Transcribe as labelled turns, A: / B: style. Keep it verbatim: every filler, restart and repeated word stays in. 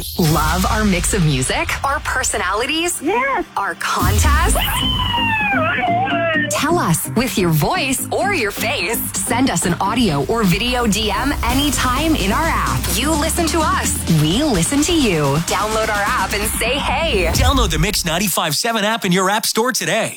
A: news.
B: Love our mix of music, our personalities,
C: Yes.
B: our contests. Tell us with your voice or your face. Send us an audio or video D M anytime in our app. You listen to us. We listen to you. Download our app and say hey.
D: Download the Mix ninety-five point seven app in your app store today.